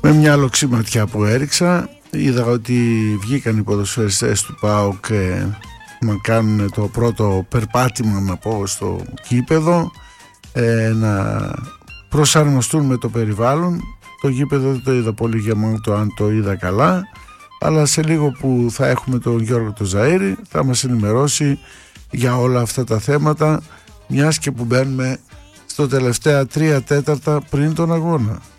Με μια λοξιματιά που έριξα, είδα ότι βγήκαν οι ποδοσφαιριστές του ΠΑΟΚ να κάνουν το πρώτο περπάτημα, να πω, στο γήπεδο, να προσαρμοστούν με το περιβάλλον. Το γήπεδο δεν το είδα πολύ γεμάτο, αν το είδα καλά, αλλά σε λίγο που θα έχουμε τον Γιώργο το Ζαΐρη θα μας ενημερώσει για όλα αυτά τα θέματα, μιας και που μπαίνουμε στο τελευταία 3/4 πριν τον αγώνα.